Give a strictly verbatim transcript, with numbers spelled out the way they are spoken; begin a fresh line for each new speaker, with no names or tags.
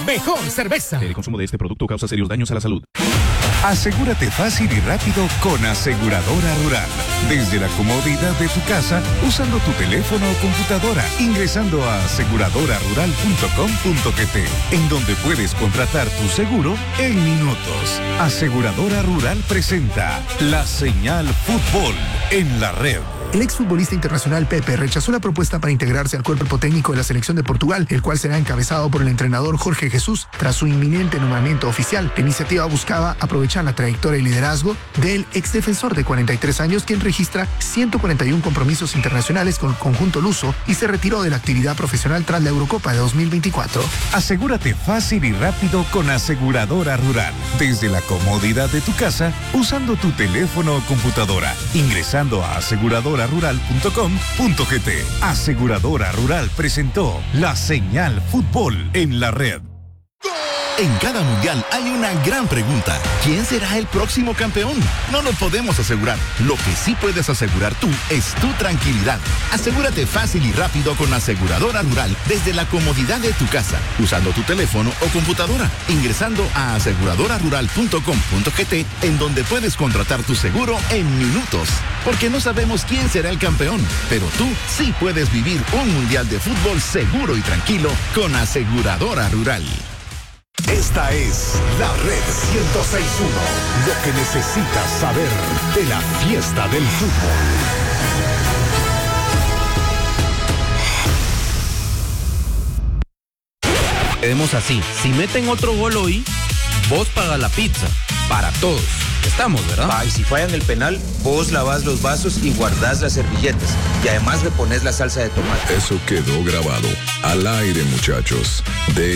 mejor cerveza.
El consumo de este producto causa serios daños a la salud.
Asegúrate fácil y rápido con Aseguradora Rural. Desde la comodidad de tu casa, usando tu teléfono o computadora, ingresando a aseguradora rural punto com punto gt, en donde puedes contratar tu seguro en minutos. Aseguradora Rural presenta La Señal Fútbol en la red.
El exfutbolista internacional Pepe rechazó la propuesta para integrarse al cuerpo técnico de la selección de Portugal, el cual será encabezado por el entrenador Jorge Jesús tras su inminente nombramiento oficial. La iniciativa buscaba aprovechar la trayectoria y liderazgo del exdefensor de cuarenta y tres años, quien registra ciento cuarenta y uno compromisos internacionales con el conjunto luso y se retiró de la actividad profesional tras la Eurocopa de dos mil veinticuatro.
Asegúrate fácil y rápido con Aseguradora Rural. Desde la comodidad de tu casa, usando tu teléfono o computadora, ingresando a aseguradora rural punto com punto gt. Aseguradora Rural presentó La Señal Fútbol en la red.
En cada mundial hay una gran pregunta. ¿Quién será el próximo campeón? No lo podemos asegurar. Lo que sí puedes asegurar tú es tu tranquilidad. Asegúrate fácil y rápido con Aseguradora Rural desde la comodidad de tu casa, usando tu teléfono o computadora, ingresando a aseguradora rural punto com punto gt, en donde puedes contratar tu seguro en minutos. Porque no sabemos quién será el campeón, pero tú sí puedes vivir un mundial de fútbol seguro y tranquilo con Aseguradora Rural.
Esta es la Red ciento seis punto uno, lo que necesitas saber de la fiesta del fútbol.
Quedemos así, si meten otro gol hoy, vos pagas la pizza, para todos. Estamos, ¿verdad?
Ah, y si fallan el penal, vos lavás los vasos y guardás las servilletas. Y además le pones la salsa de tomate.
Eso quedó grabado. Al aire, muchachos. De